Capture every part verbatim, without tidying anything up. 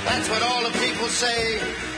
That's what all the people say.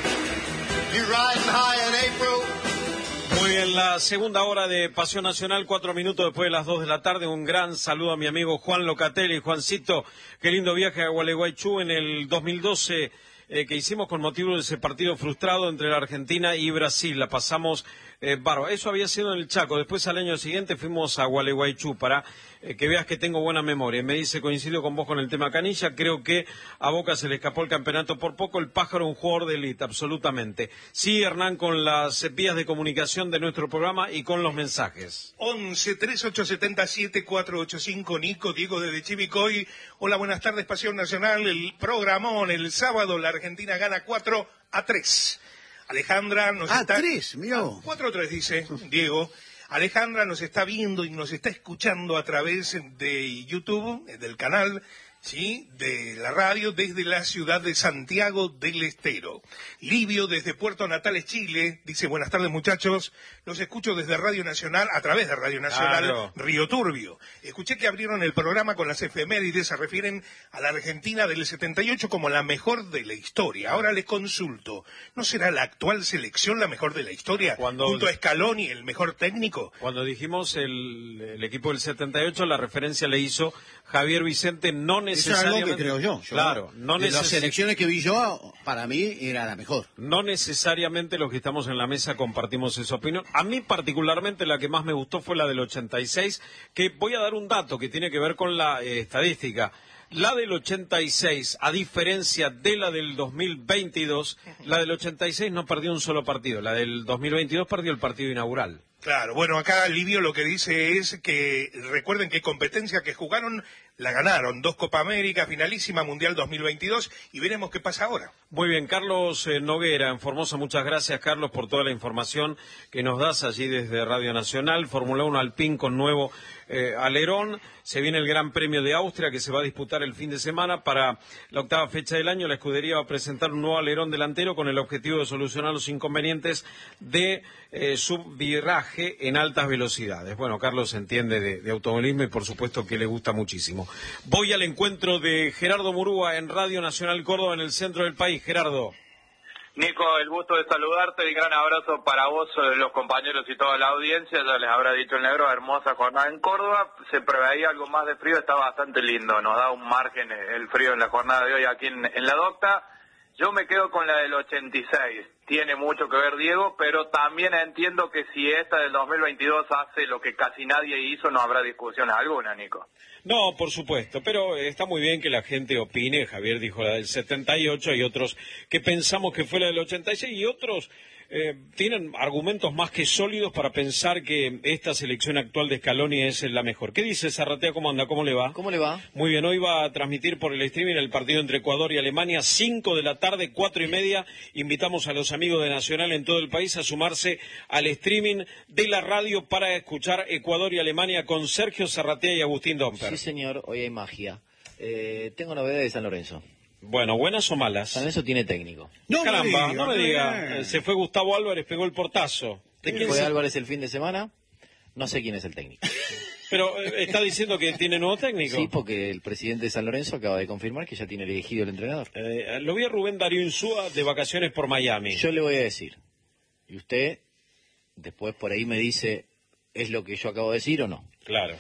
You riding high in April. Muy bien, la segunda hora de Pasión Nacional, cuatro minutos después de las dos de la tarde. Un gran saludo a mi amigo Juan Locatelli. Juancito, qué lindo viaje a Gualeguaychú en el dos mil doce eh, que hicimos con motivo de ese partido frustrado entre la Argentina y Brasil. La pasamos eh, bárbaro. Eso había sido en el Chaco. Después, al año siguiente, fuimos a Gualeguaychú para eh, que veas que tengo buena memoria. Me dice, coincido con vos con el tema canilla. Creo que a Boca se le escapó el campeonato por poco. El Pájaro, un jugador de élite, absolutamente. Sí, Hernán, con las vías de comunicación de nuestro programa y con los mensajes. once, treinta y ocho setenta y siete, cuatrocientos ochenta y cinco, Nico, Diego desde Chivicoy. Hola, buenas tardes, Pasión Nacional. El programón, el sábado, la Argentina gana cuatro a tres. Alejandra nos ah, está... tres, mío. cuatro a tres, dice Diego. Alejandra nos está viendo y nos está escuchando a través de YouTube, del canal, sí, de la radio, desde la ciudad de Santiago del Estero. Livio, desde Puerto Natales, Chile, dice, buenas tardes, muchachos. Los escucho desde Radio Nacional, a través de Radio Nacional, claro. Río Turbio. Escuché que abrieron el programa con las efemérides, se refieren a la Argentina del setenta y ocho como la mejor de la historia. Ahora les consulto, ¿no será la actual selección la mejor de la historia? Cuando... Junto a Scaloni, el mejor técnico. Cuando dijimos el, el equipo del setenta y ocho, la referencia le hizo Javier Vicente, no necesariamente... Eso es algo que creo yo. yo claro, no de neces... las selecciones que vi yo, para mí era la mejor. No necesariamente los que estamos en la mesa compartimos esa opinión. A mí particularmente la que más me gustó fue la del ochenta y seis, que voy a dar un dato que tiene que ver con la eh, estadística. La del ochenta y seis, a diferencia de la del dos mil veintidós, la del ochenta y seis no perdió un solo partido. La del dos mil veintidós perdió el partido inaugural. Claro, bueno, acá Livio lo que dice es que recuerden que competencia que jugaron la ganaron, dos Copa América, finalísima Mundial dos mil veintidós, y veremos qué pasa ahora. Muy bien, Carlos eh, Noguera en Formosa, muchas gracias, Carlos, por toda la información que nos das allí desde Radio Nacional. Fórmula uno Alpine con nuevo eh, alerón. Se viene el Gran Premio de Austria que se va a disputar el fin de semana. Para la octava fecha del año, la escudería va a presentar un nuevo alerón delantero con el objetivo de solucionar los inconvenientes de eh, subviraje en altas velocidades. Bueno, Carlos entiende de, de automovilismo y por supuesto que le gusta muchísimo. Voy al encuentro de Gerardo Murúa en Radio Nacional Córdoba, en el centro del país. Gerardo. Nico, el gusto de saludarte y gran abrazo para vos, los compañeros y toda la audiencia. Ya les habrá dicho el negro, hermosa jornada en Córdoba. Se preveía algo más de frío, está bastante lindo. Nos da un margen el frío en la jornada de hoy aquí en, en la Docta. Yo me quedo con la del ochenta y seis. Tiene mucho que ver Diego, pero también entiendo que si esta del dos mil veintidós hace lo que casi nadie hizo, no habrá discusión alguna, Nico. No, por supuesto, pero está muy bien que la gente opine. Javier dijo la del setenta y ocho, hay otros que pensamos que fue la del ochenta y seis y otros eh, tienen argumentos más que sólidos para pensar que esta selección actual de Scaloni es la mejor. ¿Qué dice Zarratea? ¿Cómo anda? ¿Cómo le va? ¿Cómo le va? Muy bien, hoy va a transmitir por el streaming el partido entre Ecuador y Alemania, cinco de la tarde, cuatro y media. Invitamos a los amigos de Nacional en todo el país a sumarse al streaming de la radio para escuchar Ecuador y Alemania con Sergio Zarratea y Agustín Domper. Sí, señor, hoy hay magia. Eh, tengo novedades de San Lorenzo. Bueno, ¿buenas o malas? San Lorenzo tiene técnico. No, caramba, me diga, no me diga. Eh, se fue Gustavo Álvarez, pegó el portazo. ¿De quién fue se... Álvarez el fin de semana? No sé quién es el técnico. Pero eh, está diciendo que tiene nuevo técnico. Sí, porque el presidente de San Lorenzo acaba de confirmar que ya tiene elegido el entrenador. Eh, lo vi a Rubén Darío Insúa de vacaciones por Miami. Yo le voy a decir, y usted después por ahí me dice, ¿es lo que yo acabo de decir o no? Claro.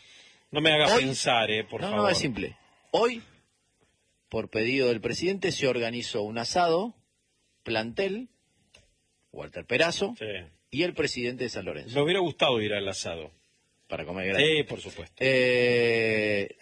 No me haga Hoy, pensar, eh, por no, favor. No, es simple. Hoy, por pedido del presidente, se organizó un asado, plantel, Walter Perazo, sí, y el presidente de San Lorenzo. Me hubiera gustado ir al asado. Para comer gratis. Sí, por supuesto. Eh,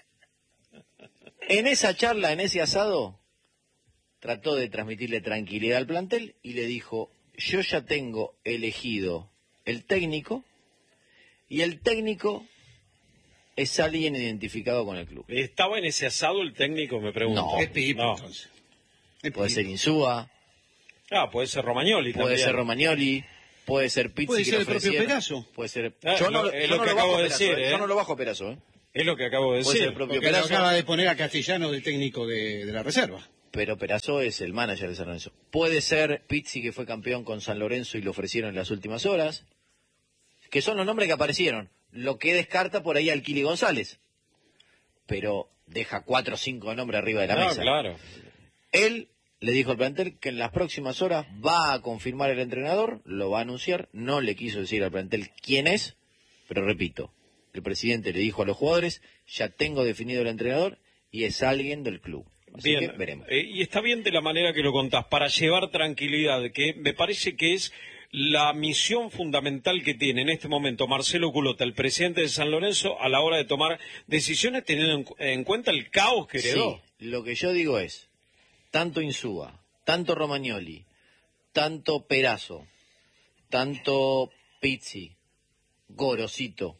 en esa charla, en ese asado, trató de transmitirle tranquilidad al plantel y le dijo, yo ya tengo elegido el técnico y el técnico es alguien identificado con el club. ¿Estaba en ese asado el técnico, me pregunto? No, es Pipo, no. entonces. Puede ser Insúa. Ah, puede ser Romagnoli puede también. ser Romagnoli, puede ser Pizzi. Puede que ser el propio ofreciera. Perazo. Puede ser... Ah, yo no, lo, es yo lo no que lo acabo bajo de Perazo, decir, ¿eh? ¿eh? Yo no lo bajo Perazo, ¿eh? Es lo que acabo de Puede ser decir. el propio Porque lo Perazo. acaba de poner a Castellano de técnico de, de la reserva. Pero Perazo es el manager de San Lorenzo. Puede ser Pizzi, que fue campeón con San Lorenzo y lo ofrecieron en las últimas horas. Que son los nombres que aparecieron. Lo que descarta por ahí Alquili González. Pero deja cuatro o cinco nombres arriba de la No, mesa. claro. Él le dijo al plantel que en las próximas horas va a confirmar el entrenador, lo va a anunciar, no le quiso decir al plantel quién es, pero repito, el presidente le dijo a los jugadores, ya tengo definido el entrenador y es alguien del club. Así bien, que veremos. Eh, y está bien de la manera que lo contás, para llevar tranquilidad, que me parece que es la misión fundamental que tiene en este momento Marcelo Culota, el presidente de San Lorenzo, a la hora de tomar decisiones teniendo en, en cuenta el caos que heredó. Sí, lo que yo digo es, tanto Insúa, tanto Romagnoli, tanto Perazo, tanto Pizzi, Gorosito,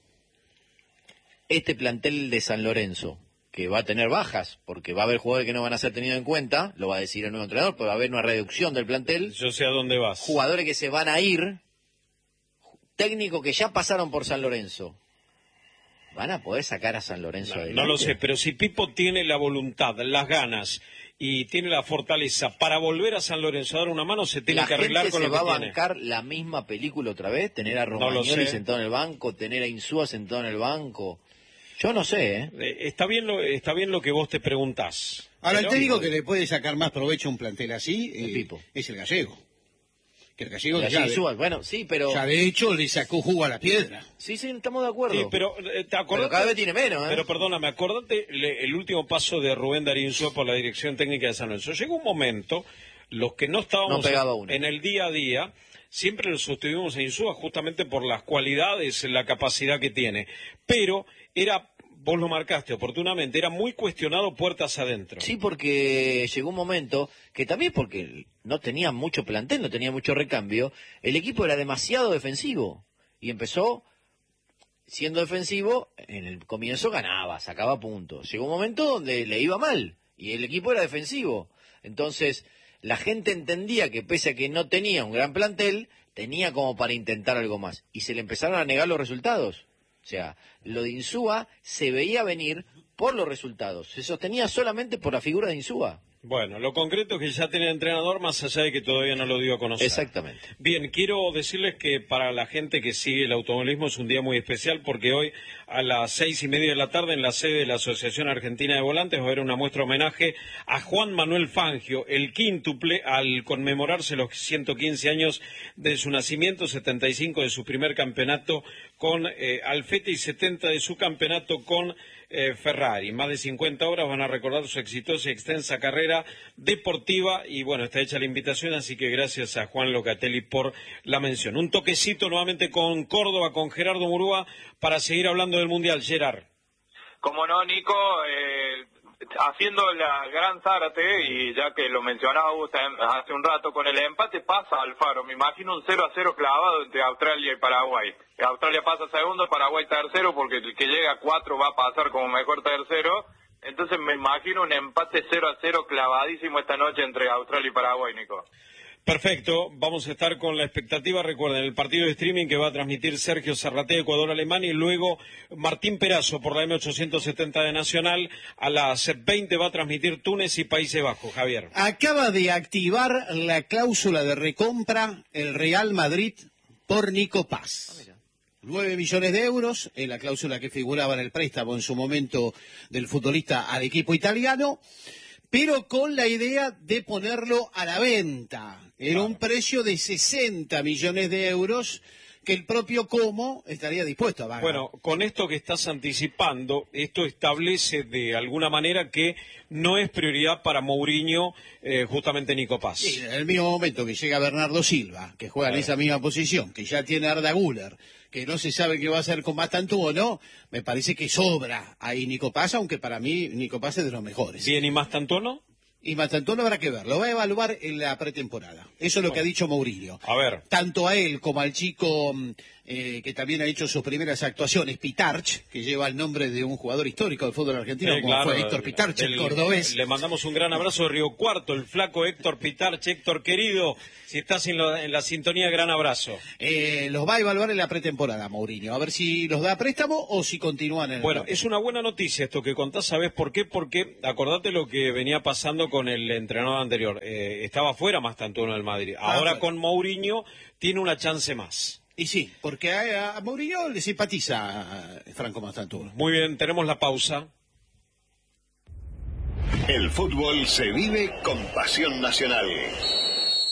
este plantel de San Lorenzo, que va a tener bajas, porque va a haber jugadores que no van a ser tenidos en cuenta, lo va a decir el nuevo entrenador, pero va a haber una reducción del plantel. Yo sé a dónde vas. Jugadores que se van a ir, técnicos que ya pasaron por San Lorenzo, ¿van a poder sacar a San Lorenzo No, adelante? no lo sé, pero si Pipo tiene la voluntad, las ganas y tiene la fortaleza para volver a San Lorenzo a dar una mano, se tiene ¿La que arreglar gente con se lo va que a tiene. bancar la misma película otra vez? ¿Tener a No lo Romagnoli sé. sentado en el banco? ¿Tener a Insúa sentado en el banco? Yo no sé, ¿eh? Eh, Está bien lo, está bien lo que vos te preguntás. Ahora, el Pero- técnico que le puede sacar más provecho a un plantel así El eh, Pipo. es el gallego. Que el gallego Y ya, así de, Insúa, bueno, sí, pero... ya de hecho le sacó jugo a la piedra. Sí, sí, estamos de acuerdo. Sí, pero eh, te acordás. Pero cada vez tiene menos, ¿eh? Pero perdóname, acordate le- el último paso de Rubén Darío Insúa por la dirección técnica de San Lorenzo. Llegó un momento, los que no estábamos No pegaba en, una. en el día a día, siempre lo sostuvimos a Insúa justamente por las cualidades, la capacidad que tiene. Pero era, vos lo marcaste oportunamente, era muy cuestionado puertas adentro. Sí, porque llegó un momento que también porque no tenía mucho plantel, no tenía mucho recambio, el equipo era demasiado defensivo y empezó siendo defensivo, en el comienzo ganaba, sacaba puntos. Llegó un momento donde le iba mal y el equipo era defensivo. Entonces, la gente entendía que pese a que no tenía un gran plantel, tenía como para intentar algo más y se le empezaron a negar los resultados. O sea, lo de Insúa se veía venir por los resultados. Se sostenía solamente por la figura de Insúa. Bueno, lo concreto es que ya tiene entrenador, más allá de que todavía no lo dio a conocer. Exactamente. Bien, quiero decirles que para la gente que sigue el automovilismo es un día muy especial porque hoy a las seis y media de la tarde en la sede de la Asociación Argentina de Volantes va a haber una muestra homenaje a Juan Manuel Fangio, el quíntuple, al conmemorarse los ciento quince años de su nacimiento, setenta y cinco de su primer campeonato con eh, Alfete y setenta de su campeonato con eh, Ferrari. Más de cincuenta horas van a recordar su exitosa y extensa carrera deportiva y bueno, está hecha la invitación, así que gracias a Juan Locatelli por la mención. Un toquecito nuevamente con Córdoba, con Gerardo Murúa, para seguir hablando del Mundial. Gerard. Como no, Nico, eh, haciendo la gran Zárate, y ya que lo mencionaba usted hace un rato, con el empate pasa Alfaro. Me imagino un cero a cero clavado entre Australia y Paraguay. Australia pasa segundo, Paraguay tercero, porque el que llega a cuatro va a pasar como mejor tercero. Entonces me imagino un empate cero a cero clavadísimo esta noche entre Australia y Paraguay, Nico. Perfecto, vamos a estar con la expectativa, recuerden, el partido de streaming que va a transmitir Sergio Zarraté, Ecuador-Alemania, y luego Martín Perazo por la M ochocientos setenta de Nacional, a las veinte va a transmitir Túnez y Países Bajos, Javier. Acaba de activar la cláusula de recompra el Real Madrid por Nico Paz. Nueve millones de euros, en la cláusula que figuraba en el préstamo en su momento del futbolista al equipo italiano, pero con la idea de ponerlo a la venta en Claro. un precio de sesenta millones de euros que el propio Como estaría dispuesto a pagar. Bueno, con esto que estás anticipando, esto establece de alguna manera que no es prioridad para Mourinho eh, justamente Nico Paz. Sí, en el mismo momento que llega Bernardo Silva, que juega en Claro. esa misma posición, que ya tiene a Arda Güler, que no se sabe qué va a hacer con Mastantuono, me parece que sobra ahí Nico Paz, aunque para mí Nico Paz es de los mejores. Bien, ¿y más tanto Y Mastantuono habrá que ver, lo va a evaluar en la pretemporada. Eso es lo que ha dicho Mourinho. A ver. Tanto a él como al chico mm, eh, que también ha hecho sus primeras actuaciones, Pitarch, que lleva el nombre de un jugador histórico del fútbol argentino, Eh, como claro, fue Héctor Pitarch, el del- cordobés. Le mandamos un gran abrazo de Río Cuarto, el flaco Héctor Pitarch. Héctor querido, si estás en, lo- en la sintonía, gran abrazo. Eh, los va a evaluar en la pretemporada, Mourinho, a ver si los da a préstamo o si continúan en el Bueno, plantel. es una buena noticia esto que contás, ¿sabés por qué? Porque acordate lo que venía pasando con el entrenador anterior. Eh, estaba fuera más tanto uno del Madrid. Ah, Ahora fuera. con Mourinho tiene una chance más. Y sí, porque a, a Mourinho le simpatiza a Franco Mastantuono. Muy bien, tenemos la pausa. El fútbol se vive con pasión nacional.